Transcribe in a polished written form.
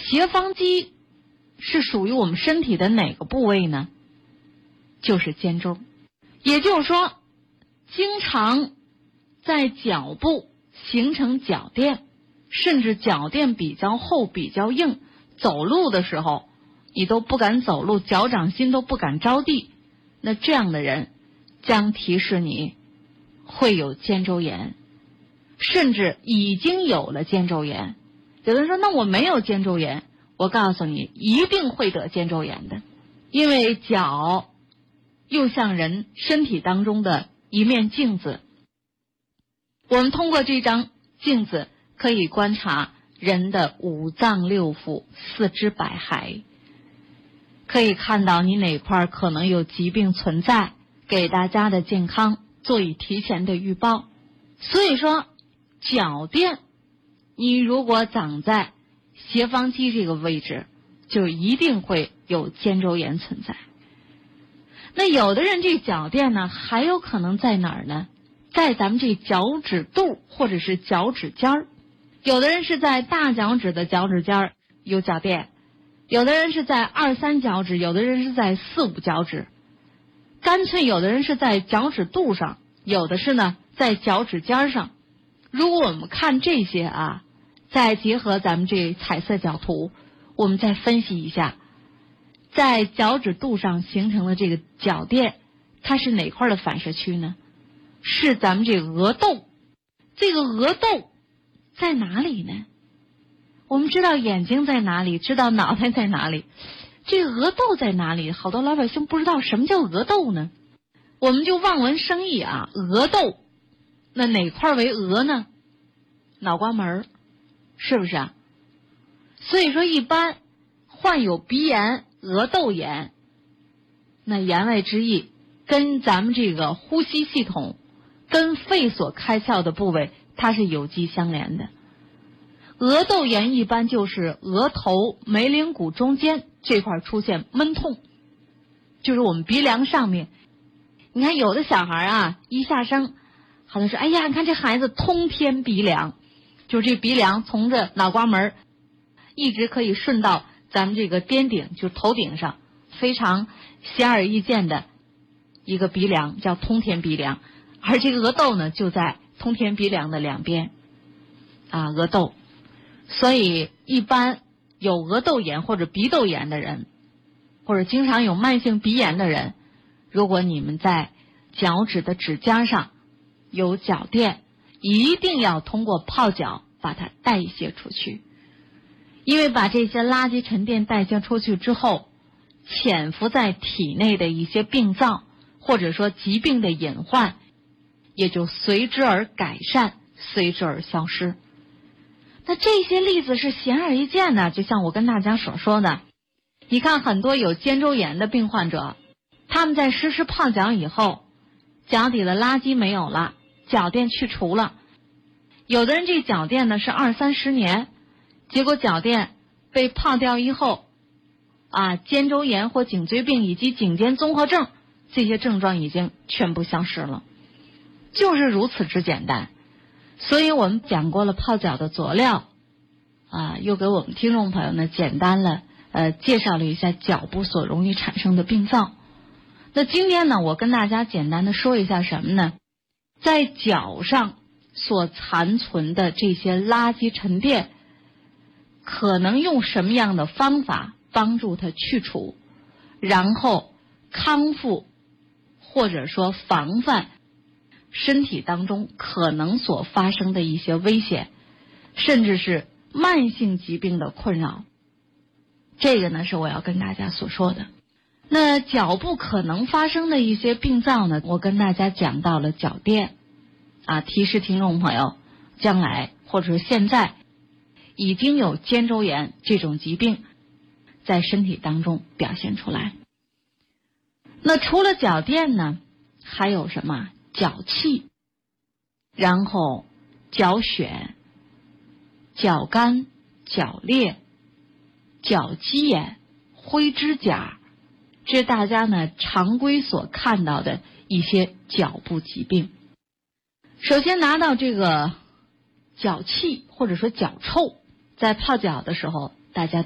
斜方肌是属于我们身体的哪个部位呢？就是肩周。也就是说，经常在脚部形成脚垫，甚至脚垫比较厚比较硬，走路的时候你都不敢走路，脚掌心都不敢着地，那这样的人将提示你会有肩周炎，甚至已经有了肩周炎。有的人说那我没有肩周炎，我告诉你一定会得肩周炎的，因为脚又像人身体当中的一面镜子，我们通过这张镜子可以观察人的五脏六腑、四肢百骸，可以看到你哪块可能有疾病存在，给大家的健康做以提前的预报。所以说脚垫你如果长在斜方肌这个位置，就一定会有肩周炎存在。那有的人这脚垫呢还有可能在哪儿呢？在咱们这脚趾肚或者是脚趾尖儿。有的人是在大脚趾的脚趾尖儿有脚垫，有的人是在2、3脚趾，有的人是在4、5脚趾，干脆有的人是在脚趾肚上，有的是呢在脚趾尖上。如果我们看这些啊，再结合咱们这彩色角图，我们再分析一下，在脚趾肚上形成的这个脚垫，它是哪块的反射区呢？是咱们这个额窦。这个额窦在哪里呢？我们知道眼睛在哪里，知道脑袋在哪里，这个额窦在哪里？好多老百姓不知道什么叫额窦呢。我们就望文生义啊，额窦，那哪块为额呢？脑瓜门，是不是啊？所以说一般患有鼻炎、额窦炎，那言外之意跟咱们这个呼吸系统跟肺所开窍的部位它是有机相连的。额窦炎一般就是额头眉棱骨中间这块出现闷痛，就是我们鼻梁上面。你看有的小孩啊一下生好像说，哎呀你看这孩子通天鼻梁，就是这鼻梁从这脑瓜门一直可以顺到咱们这个颠顶，就是头顶上，非常显而易见的一个鼻梁叫通天鼻梁。而这个额窦呢就在通天鼻梁的两边啊，额窦。所以一般有额窦炎或者鼻窦炎的人，或者经常有慢性鼻炎的人，如果你们在脚趾的指尖上有脚垫，一定要通过泡脚把它代谢出去。因为把这些垃圾沉淀代谢出去之后，潜伏在体内的一些病灶或者说疾病的隐患也就随之而改善，随之而消失。那这些例子是显而易见的，就像我跟大家所说的，你看很多有肩周炎的病患者，他们在实施泡脚以后，脚底的垃圾没有了，脚垫去除了。有的人这脚垫呢是20、30年，结果脚垫被泡掉以后啊，肩周炎或颈椎病以及颈肩综合症这些症状已经全部消失了，就是如此之简单。所以我们讲过了泡脚的佐料啊，又给我们听众朋友呢简单了介绍了一下脚部所容易产生的病灶。那今天呢我跟大家简单的说一下什么呢？在脚上所残存的这些垃圾沉淀，可能用什么样的方法帮助它去除，然后康复或者说防范身体当中可能所发生的一些危险，甚至是慢性疾病的困扰。这个呢是我要跟大家所说的。那脚部可能发生的一些病灶呢，我跟大家讲到了脚垫啊，提示听众朋友将来或者是现在已经有肩周炎这种疾病在身体当中表现出来。那除了脚垫呢，还有什么？脚气，然后脚癣、脚干、脚裂、脚鸡眼、灰指甲，这大家呢常规所看到的一些脚部疾病。首先拿到这个脚气或者说脚臭，在泡脚的时候大家